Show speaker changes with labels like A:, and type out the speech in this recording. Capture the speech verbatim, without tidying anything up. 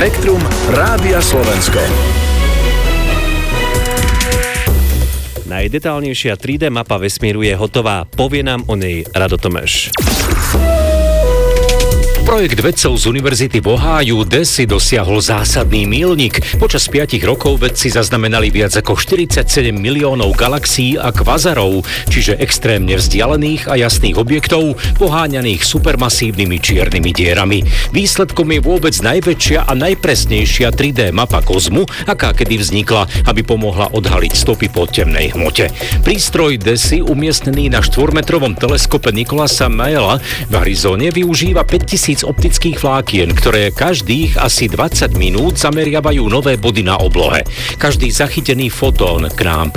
A: Spektrum Rádia Slovensko.
B: Najdetálnejšia tri dé mapa vesmíru je hotová. Povie nám o nej Rado Tomeš.
C: Projekt vedcov z Univerzity v Ohiu DESI dosiahol zásadný míľnik. Počas piatich rokov vedci zaznamenali viac ako štyridsaťsedem miliónov galaxií a kvazarov, čiže extrémne vzdialených a jasných objektov, poháňaných supermasívnymi čiernymi dierami. Výsledkom je vôbec najväčšia a najpresnejšia tri dé mapa kozmu, aká kedy vznikla, aby pomohla odhaliť stopy po temnej hmote. Prístroj DESI, umiestnený na štvormetrovom teleskope Nicolasa Mayela v Arizone, využíva päťtisíc optických vlákien, ktoré každých asi dvadsať minút zameriavajú nové body na oblohe. Každý zachytený fotón k nám